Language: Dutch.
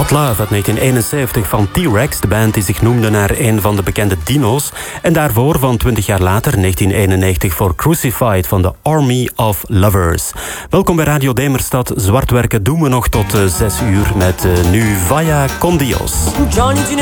Hot Love uit 1971 van T-Rex, de band die zich noemde naar een van de bekende dino's. En daarvoor van 20 jaar later, 1991, voor Crucified van de Army of Lovers. Welkom bij Radio Demerstad. Zwart werken doen we nog tot 6 uur met nu Vaya con Dios. Johnny